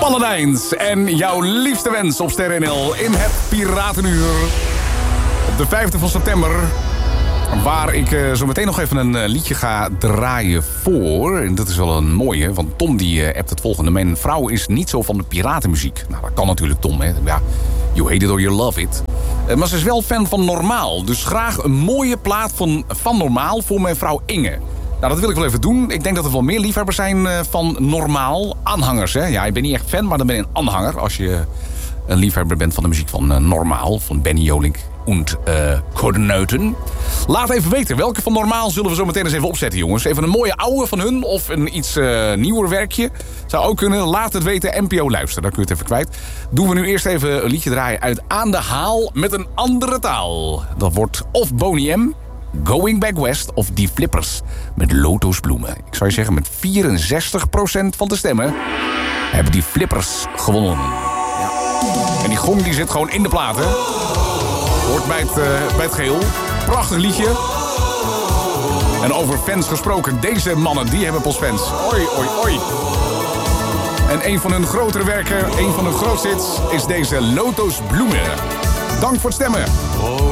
Ballenijns en jouw liefste wens op Sterren NL in het Piratenuur. Op de 5e van september, waar ik zo meteen nog even een liedje ga draaien voor. En dat is wel een mooie, want Tom die appt het volgende. Mijn vrouw is niet zo van de piratenmuziek. Nou, dat kan natuurlijk, Tom, hè. Ja, you hate it or you love it. Maar ze is wel fan van Normaal. Dus graag een mooie plaat van Normaal voor mijn vrouw Inge. Nou, dat wil ik wel even doen. Ik denk dat er wel meer liefhebbers zijn van Normaal. Aanhangers, hè. Ja, ik ben niet echt fan, maar dan ben je een aanhanger. Als je een liefhebber bent van de muziek van Normaal. Van Benny Jolink en Coordinaten. Laat even weten, welke van Normaal zullen we zo meteen eens even opzetten, jongens. Even een mooie oude van hun of een iets nieuwer werkje. Zou ook kunnen. Laat het weten, NPO Luister. Dan kun je het even kwijt. Doen we nu eerst even een liedje draaien uit Aan de Haal met een andere taal. Dat wordt of Boney M, Going Back West of Die Flippers met Lotusbloemen. Ik zou je zeggen, met 64% van de stemmen hebben Die Flippers gewonnen. Ja. En die gong die zit gewoon in de plaat, hè. Hoort bij het geheel. Prachtig liedje. En over fans gesproken, deze mannen, die hebben pas fans. Oi, oi, oi. En een van hun grotere werken, een van hun grootste hits, is deze Lotusbloemen. Dank voor het stemmen.